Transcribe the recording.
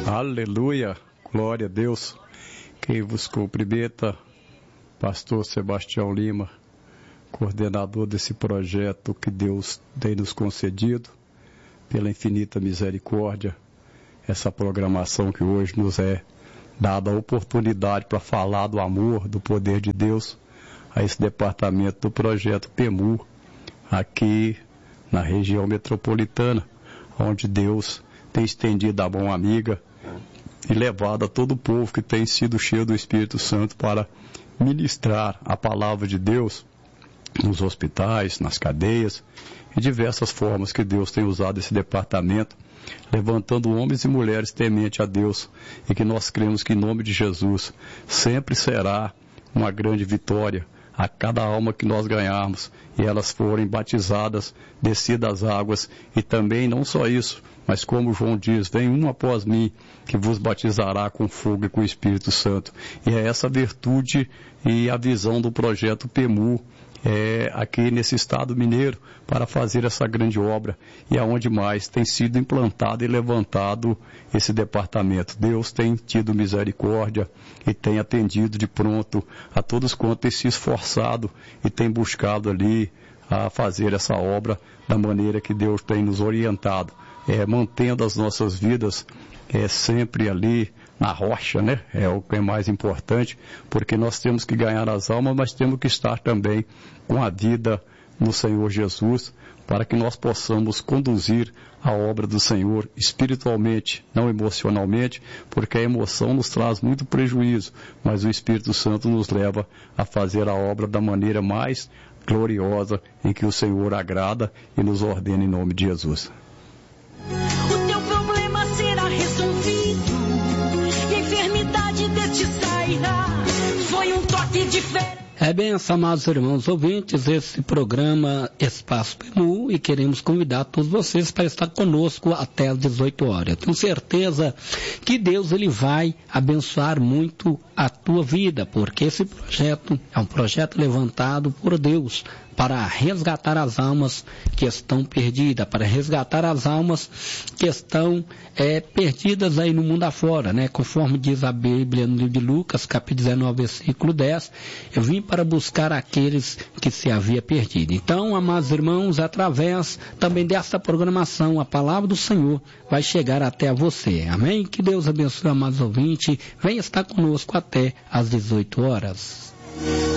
Aleluia, glória a Deus. Quem vos cumprimenta, pastor Sebastião Lima, coordenador desse projeto que Deus tem nos concedido, pela infinita misericórdia, essa programação que hoje nos é dada a oportunidade para falar do amor, do poder de Deus, a esse departamento do projeto PEMU, aqui na região metropolitana, onde Deus tem estendido a mão amiga e levado a todo o povo que tem sido cheio do Espírito Santo para ministrar a palavra de Deus nos hospitais, nas cadeias e diversas formas que Deus tem usado esse departamento, levantando homens e mulheres temente a Deus, e que nós cremos que em nome de Jesus sempre será uma grande vitória a cada alma que nós ganharmos e elas forem batizadas, descidas as águas, e também não só isso, mas como João diz, vem um após mim que vos batizará com fogo e com o Espírito Santo. E é essa virtude e a visão do projeto PEMU aqui nesse estado mineiro para fazer essa grande obra, e aonde mais tem sido implantado e levantado esse departamento. Deus tem tido misericórdia e tem atendido de pronto a todos quantos têm se esforçado e têm buscado ali a fazer essa obra da maneira que Deus tem nos orientado, mantendo as nossas vidas sempre ali na rocha, né? É o que é mais importante, porque nós temos que ganhar as almas, mas temos que estar também com a vida no Senhor Jesus, para que nós possamos conduzir a obra do Senhor espiritualmente, não emocionalmente, porque a emoção nos traz muito prejuízo, mas o Espírito Santo nos leva a fazer a obra da maneira mais gloriosa em que o Senhor agrada e nos ordena em nome de Jesus. O teu problema será resolvido, e a enfermidade de ti sairá. Foi um toque diferente. Benção, amados irmãos ouvintes, esse programa Espaço PEMU, e queremos convidar todos vocês para estar conosco até às 18 horas. Tenho certeza que Deus ele vai abençoar muito a tua vida, porque esse projeto é um projeto levantado por Deus para resgatar as almas que estão perdidas, para resgatar as almas que estão perdidas aí no mundo afora, né? Conforme diz a Bíblia no livro de Lucas, capítulo 19, versículo 10, eu vim para buscar aqueles que se havia perdido. Então, amados irmãos, através também desta programação, a palavra do Senhor vai chegar até a você. Amém? Que Deus abençoe, amados ouvintes. Venha estar conosco até às 18 horas.